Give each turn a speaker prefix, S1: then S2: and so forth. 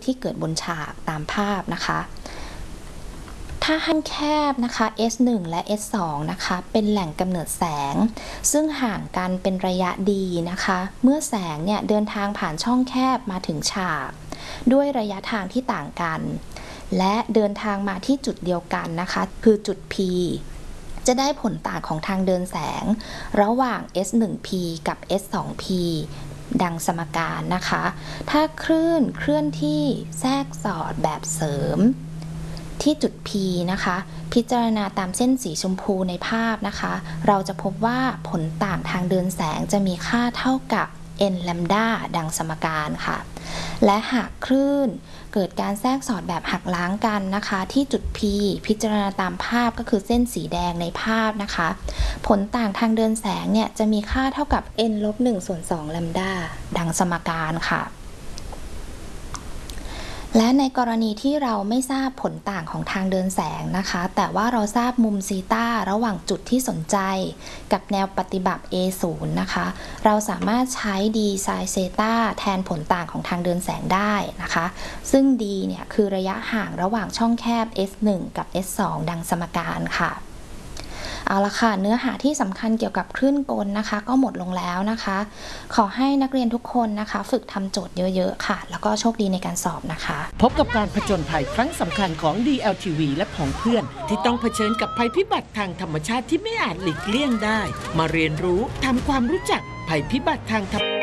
S1: ที่เกิดบนฉากตามภาพนะคะถ้าห้างแคบนะคะ S1 และ S2 นะคะเป็นแหล่งกำเนิดแสงซึ่งห่างกันเป็นระยะดีนะคะเมื่อแสงเนี่ยเดินทางผ่านช่องแคบมาถึงฉากด้วยระยะทางที่ต่างกันและเดินทางมาที่จุดเดียวกันนะคะคือจุด P จะได้ผลต่างของทางเดินแสงระหว่าง S1P กับ S2P ดังสมการนะคะถ้าคลื่นเคลื่อนที่แทรกสอดแบบเสริมที่จุด P นะคะพิจารณาตามเส้นสีชมพูในภาพนะคะเราจะพบว่าผลต่างทางเดินแสงจะมีค่าเท่ากับ n แลมดาดังสมการค่ะและหากคลื่นเกิดการแทรกสอดแบบหักล้างกันนะคะที่จุด P พิจารณาตามภาพก็คือเส้นสีแดงในภาพนะคะผลต่างทางเดินแสงเนี่ยจะมีค่าเท่ากับ n ลบ1ส่วน2แลมดาดังสมการค่ะและในกรณีที่เราไม่ทราบผลต่างของทางเดินแสงนะคะแต่ว่าเราทราบมุมซีตาระหว่างจุดที่สนใจกับแนวปฏิบัติ A0 นะคะเราสามารถใช้ d sin เซตาแทนผลต่างของทางเดินแสงได้นะคะซึ่ง d เนี่ยคือระยะห่างระหว่างช่องแคบ S1 กับ S2 ดังสมการค่ะเอาละค่ะเนื้อหาที่สำคัญเกี่ยวกับคลื่นกลนะคะก็หมดลงแล้วนะคะขอให้นักเรียนทุกคนนะคะฝึกทำโจทย์เยอะๆค่ะแล้วก็โชคดีในการสอบนะคะ
S2: พบกับการผจญภัยครั้งสำคัญของ DLTV และผองเพื่อนที่ต้องเผชิญกับภัยพิบัติทางธรรมชาติที่ไม่อาจหลีกเลี่ยงได้มาเรียนรู้ทำความรู้จักภัยพิบัติทางธรรม